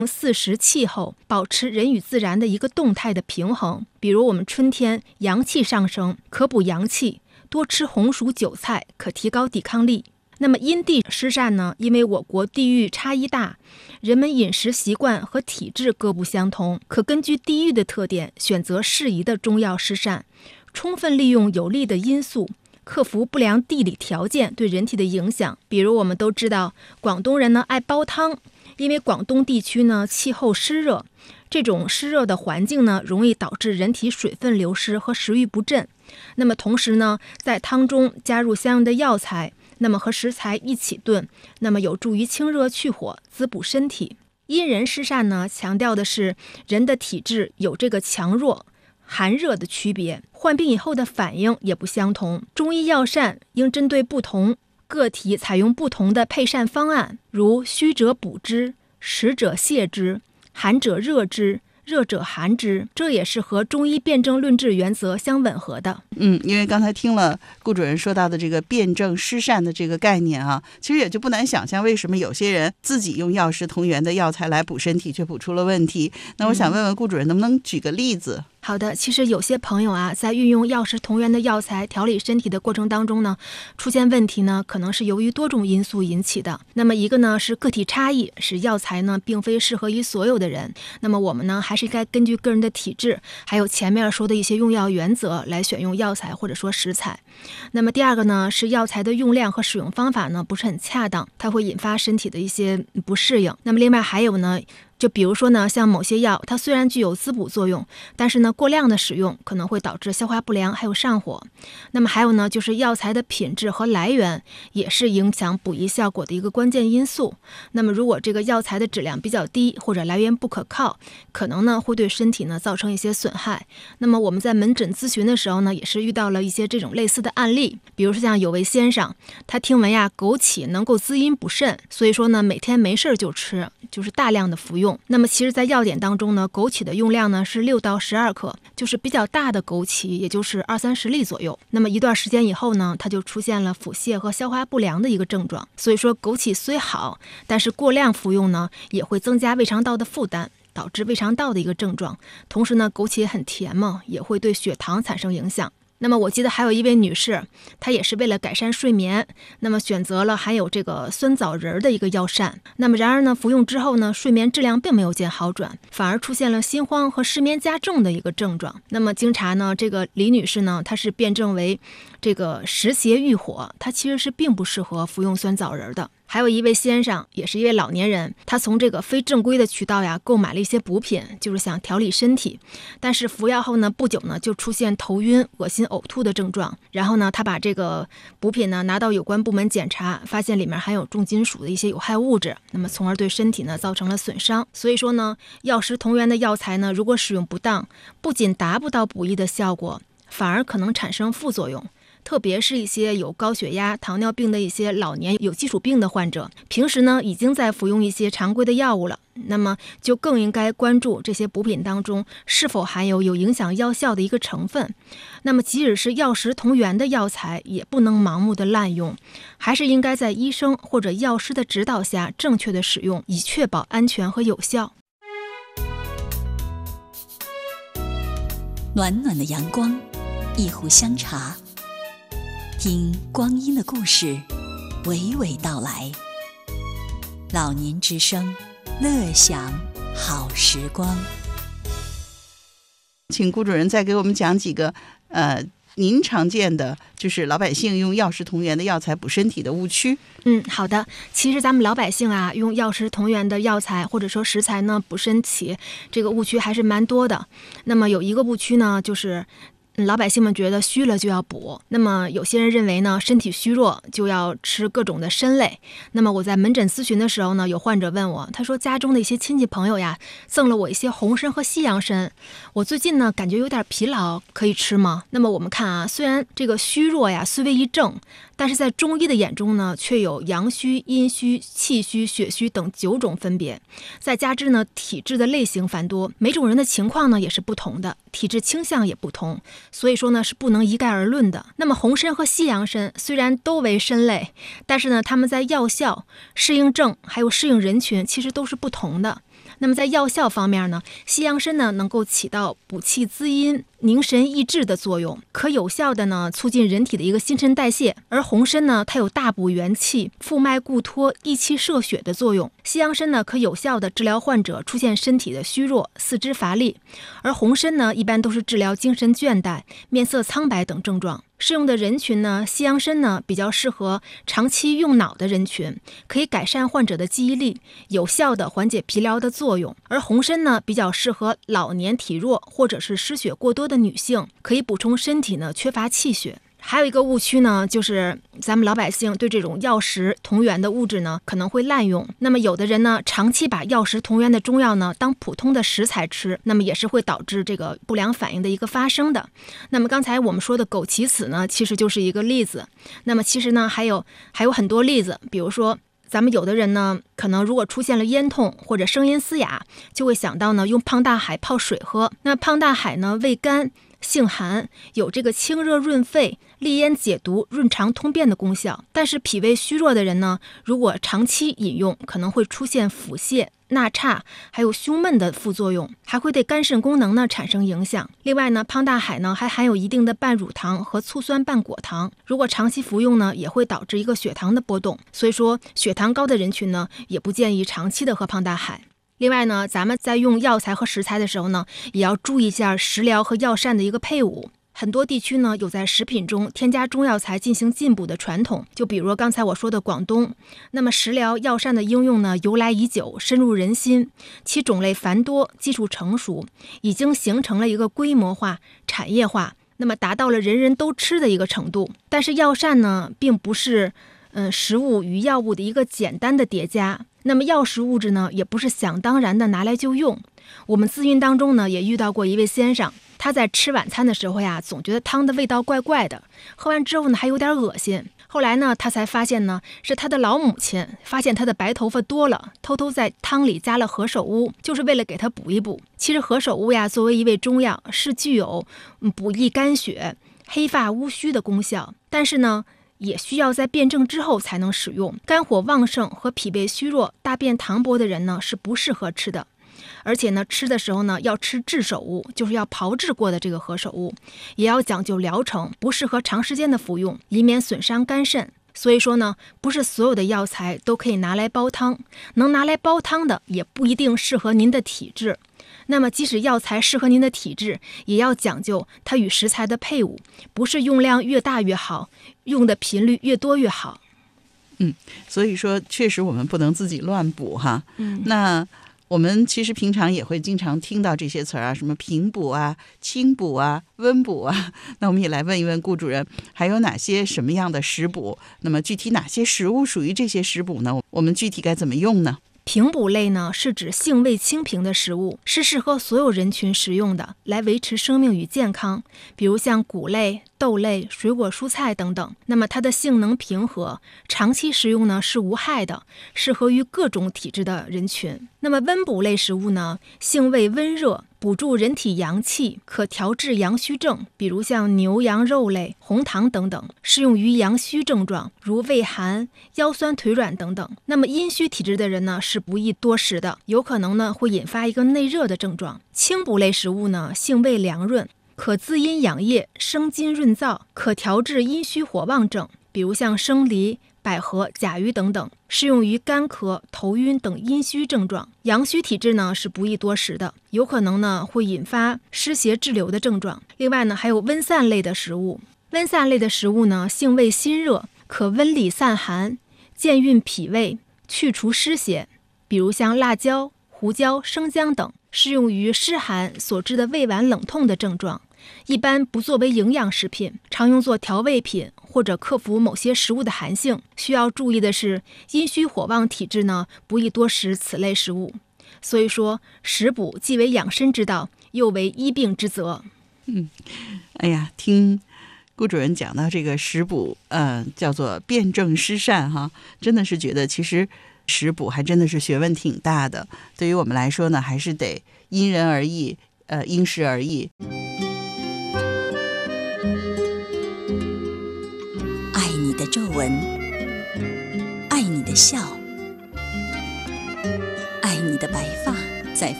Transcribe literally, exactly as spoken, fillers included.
四时气候，保持人与自然的一个动态的平衡。比如我们春天阳气上升，可补阳气，多吃红薯韭菜可提高抵抗力。那么因地施善呢？因为我国地域差异大，人们饮食习惯和体质各不相同，可根据地域的特点选择适宜的中药施善，充分利用有利的因素，克服不良地理条件对人体的影响。比如我们都知道，广东人呢爱煲汤，因为广东地区呢气候湿热，这种湿热的环境呢容易导致人体水分流失和食欲不振。那么同时呢，在汤中加入相应的药材，那么和食材一起炖，那么有助于清热去火，滋补身体。因人施善呢，强调的是人的体质有这个强弱、寒热的区别，患病以后的反应也不相同。中医药膳应针对不同个体采用不同的配膳方案，如虚者补之，实者泻之，寒者热之，热者寒之，这也是和中医辨证论治原则相吻合的。 嗯，因为刚才听了顾主任说到的这个辨证施善的这个概念啊，其实也就不难想象为什么有些人自己用药食同源的药材来补身体，却补出了问题。那我想问问顾主任，能不能举个例子？ 好的，其实有些朋友啊，在运用药食同源的药材调理身体的过程当中呢，出现问题呢，可能是由于多种因素引起的。那么一个呢是个体差异，使药材呢并非适合于所有的人。那么我们呢还是应该根据个人的体质，还有前面说的一些用药原则来选用药材或者说食材。那么第二个呢是药材的用量和使用方法呢不是很恰当，它会引发身体的一些不适应。那么另外还有呢，就比如说呢，像某些药，它虽然具有滋补作用，但是呢，过量的使用可能会导致消化不良，还有上火。那么还有呢，就是药材的品质和来源也是影响补益效果的一个关键因素。那么如果这个药材的质量比较低，或者来源不可靠，可能呢会对身体呢造成一些损害。那么我们在门诊咨询的时候呢，也是遇到了一些这种类似的案例。比如说像有位先生，他听闻呀枸杞能够滋阴补肾，所以说呢每天没事就吃，就是大量的服用。那么其实在药典当中呢，枸杞的用量呢是六到十二克，就是比较大的枸杞也就是二三十粒左右。那么一段时间以后呢，它就出现了腹泻和消化不良的一个症状。所以说枸杞虽好，但是过量服用呢也会增加胃肠道的负担，导致胃肠道的一个症状。同时呢，枸杞也很甜嘛，也会对血糖产生影响。那么我记得还有一位女士，她也是为了改善睡眠，那么选择了含有这个酸枣仁的一个药膳。那么然而呢，服用之后呢，睡眠质量并没有见好转，反而出现了心慌和失眠加重的一个症状。那么经查呢，这个李女士呢，她是辩证为这个食邪郁火，她其实是并不适合服用酸枣仁的。还有一位先生，也是一位老年人，他从这个非正规的渠道呀购买了一些补品，就是想调理身体。但是服药后呢，不久呢就出现头晕、恶心、呕吐的症状。然后呢，他把这个补品呢拿到有关部门检查，发现里面含有重金属的一些有害物质，那么从而对身体呢造成了损伤。所以说呢，药食同源的药材呢，如果使用不当，不仅达不到补益的效果，反而可能产生副作用。特别是一些有高血压、糖尿病的一些老年有基础病的患者，平时呢已经在服用一些常规的药物了，那么就更应该关注这些补品当中是否含有有影响药效的一个成分。那么即使是药食同源的药材，也不能盲目的滥用，还是应该在医生或者药师的指导下正确的使用，以确保安全和有效。 暖暖的阳光，一壶香茶，听光阴的故事娓娓道来。老年之声，乐享好时光。 请顾主任再给我们讲几个呃您常见的就是老百姓用药食同源的药材补身体的误区。 嗯，好的。其实咱们老百姓啊，用药食同源的药材或者说食材呢补身体，这个误区还是蛮多的。那么有一个误区呢，就是老百姓们觉得虚了就要补，那么有些人认为呢，身体虚弱就要吃各种的参类。那么我在门诊咨询的时候呢，有患者问我，他说家中的一些亲戚朋友呀，赠了我一些红参和西洋参，我最近呢感觉有点疲劳，可以吃吗？那么我们看啊，虽然这个虚弱呀虽为一症，但是在中医的眼中呢，却有阳虚、阴虚、气虚、血虚等九种分别。再加之呢，体质的类型繁多，每种人的情况呢也是不同的，体质倾向也不同，所以说呢是不能一概而论的。那么红参和西洋参虽然都为参类，但是呢它们在药效、适应症还有适应人群其实都是不同的。 那么在药效方面呢，西洋参呢能够起到补气滋阴、凝神益智的作用，可有效的呢促进人体的一个新陈代谢。而红参呢，它有大补元气、复脉固脱、益气摄血的作用。西洋参呢可有效的治疗患者出现身体的虚弱、四肢乏力，而红参呢一般都是治疗精神倦怠、面色苍白等症状。适用的人群呢，西洋参呢比较适合长期用脑的人群，可以改善患者的记忆力，有效的缓解疲劳的作用。而红参呢比较适合老年体弱或者是失血过多的女性，可以补充身体呢缺乏气血。还有一个误区呢，就是咱们老百姓对这种药食同源的物质呢可能会滥用。那么有的人呢长期把药食同源的中药呢当普通的食材吃，那么也是会导致这个不良反应的一个发生的。那么刚才我们说的枸杞子呢其实就是一个例子。那么其实呢还有还有很多例子，比如说咱们有的人呢可能如果出现了咽痛或者声音嘶哑，就会想到呢用胖大海泡水喝。那胖大海呢味甘性寒，有这个清热润肺、利咽解毒、润肠通便的功效。但是脾胃虚弱的人呢，如果长期饮用，可能会出现腹泻、纳差，还有胸闷的副作用，还会对肝肾功能呢产生影响。另外呢，胖大海呢还含有一定的半乳糖和醋酸半果糖，如果长期服用呢，也会导致一个血糖的波动。所以说，血糖高的人群呢，也不建议长期的喝胖大海。另外呢，咱们在用药材和食材的时候呢，也要注意一下食疗和药膳的一个配伍。很多地区呢有在食品中添加中药材进行进补的传统，就比如刚才我说的广东。那么食疗药膳的应用呢由来已久，深入人心，其种类繁多，技术成熟，已经形成了一个规模化、产业化，那么达到了人人都吃的一个程度。但是药膳呢并不是嗯食物与药物的一个简单的叠加，那么药食物质呢也不是想当然的拿来就用。我们咨询当中呢也遇到过一位先生，他在吃晚餐的时候呀，总觉得汤的味道怪怪的，喝完之后呢还有点恶心。后来呢他才发现呢是他的老母亲发现他的白头发多了，偷偷在汤里加了何首乌，就是为了给他补一补。其实何首乌呀作为一味中药是具有补益肝血、黑发乌须的功效，但是呢也需要在辩证之后才能使用。肝火旺盛和脾胃虚弱、大便溏薄的人呢是不适合吃的。而且呢吃的时候呢要吃炙首乌，就是要炮制过的这个何首乌，也要讲究疗程，不适合长时间的服用，以免损伤肝肾。所以说呢不是所有的药材都可以拿来煲汤，能拿来煲汤的也不一定适合您的体质。那么即使药材适合您的体质，也要讲究它与食材的配伍，不是用量越大越好，用的频率越多越好。 嗯，所以说确实我们不能自己乱补哈。 嗯， 那我们其实平常也会经常听到这些词儿啊，什么平补啊、清补啊、温补啊。那我们也来问一问顾主任，还有哪些什么样的食补？那么具体哪些食物属于这些食补呢？我们具体该怎么用呢？ 平补类呢是指性味清平的食物，是适合所有人群食用的，来维持生命与健康。比如像谷类、豆类、水果蔬菜等等。那么它的性能平和，长期食用呢是无害的，适合于各种体质的人群。那么温补类食物呢，性味温热，补助人体阳气，可调治阳虚症，比如像牛羊肉类、红糖等等，适用于阳虚症状，如胃寒、腰酸腿软等等。那么阴虚体质的人呢，是不宜多食的，有可能呢会引发一个内热的症状。清补类食物呢，性味凉润，可滋阴养液，生津润燥，可调治阴虚火旺症，比如像生梨、百合、甲鱼等等，适用于干咳、头晕等阴虚症状。阳虚体质呢是不宜多食的，有可能呢会引发湿邪滞留的症状。另外呢还有温散类的食物，温散类的食物呢性味辛热，可温里散寒，健运脾胃，去除湿邪，比如像辣椒、胡椒、生姜等，适用于湿寒所致的胃脘冷痛的症状。一般不作为营养食品，常用作调味品或者克服某些食物的寒性。需要注意的是，阴虚火旺体质呢，不宜多食此类食物。所以说，食补既为养生之道，又为医病之责。 嗯，哎呀，听顾主任讲到这个食补，呃，叫做辨证施善哈，真的是觉得其实食补还真的是学问挺大的。对于我们来说呢，还是得因人而异，呃，因时而异。 爱你的皱纹，爱你的笑，爱你的白发。